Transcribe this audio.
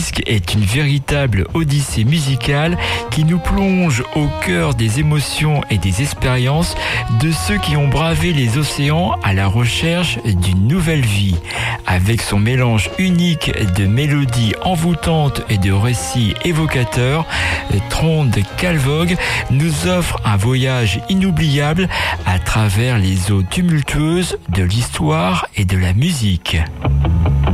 disque est une véritable odyssée musicale qui nous plonge au cœur des émotions et des expériences de ceux qui ont bravé les océans à la recherche d'une nouvelle vie. Avec son mélange unique de mélodies envoûtantes et de récits évocateurs, Trond Kallvåg nous offre un voyage inoubliable à travers les eaux tumultueuses de l'histoire et de la musique.